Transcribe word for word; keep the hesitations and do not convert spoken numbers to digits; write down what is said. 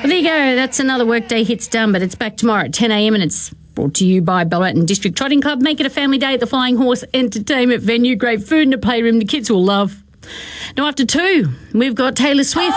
There you go. That's another workday hits done, but it's back tomorrow at ten a.m. and it's brought to you by Ballarat District Trotting Club. Make it a family day at the Flying Horse Entertainment Venue. Great food and a playroom the kids will love. Now, after two, we've got Taylor Swift.